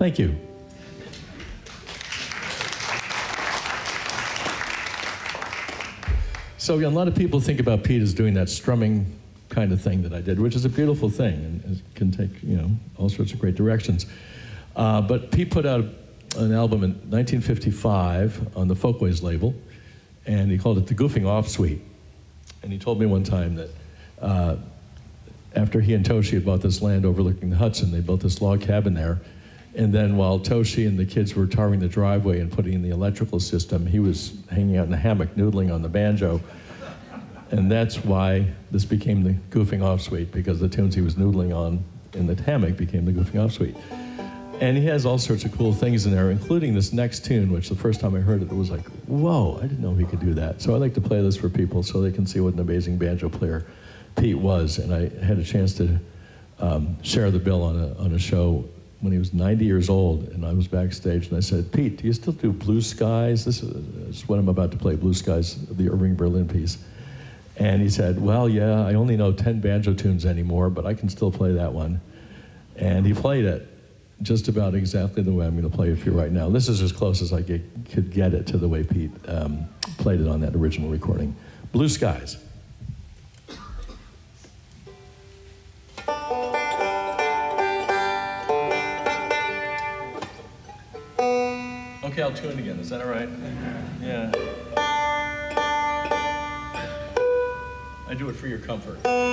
Thank you. So a lot of people think about Pete as doing that strumming kind of thing that I did, which is a beautiful thing and it can take, all sorts of great directions. But Pete put out an album in 1955 on the Folkways label, and he called it the Goofing Off Suite. And he told me one time that after he and Toshi had bought this land overlooking the Hudson, they built this log cabin there. And then while Toshi and the kids were tarring the driveway and putting in the electrical system, he was hanging out in a hammock noodling on the banjo. And that's why this became the Goofing Off Suite, because the tunes he was noodling on in the hammock became the Goofing Off Suite. And he has all sorts of cool things in there, including this next tune, which the first time I heard it, it was like, whoa, I didn't know he could do that. So I like to play this for people so they can see what an amazing banjo player Pete was. And I had a chance to share the bill on a show when he was 90 years old, and I was backstage, and I said, Pete, do you still do Blue Skies? This is what I'm about to play, Blue Skies, the Irving Berlin piece. And he said, well, yeah, I only know 10 banjo tunes anymore, but I can still play that one. And he played it just about exactly the way I'm going to play it for you right now. This is as close as I could get it to the way Pete played it on that original recording. Blue Skies. Okay, I'll tune again. Is that all right? Yeah. I do it for your comfort.